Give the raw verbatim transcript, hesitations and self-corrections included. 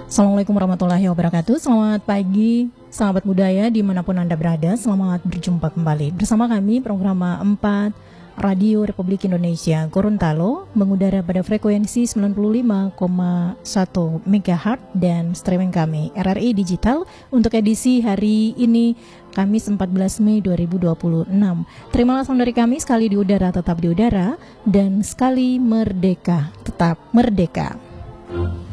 Assalamualaikum warahmatullahi wabarakatuh. Selamat pagi, sahabat budaya dimanapun Anda berada. Selamat berjumpa kembali bersama kami program empat Radio Republik Indonesia Gorontalo, mengudara pada frekuensi sembilan puluh lima koma satu megahertz dan streaming kami R R I Digital untuk edisi hari ini Kamis empat belas Mei dua ribu dua puluh enam. Terima langsung dari kami, sekali di udara tetap di udara dan sekali merdeka tetap merdeka.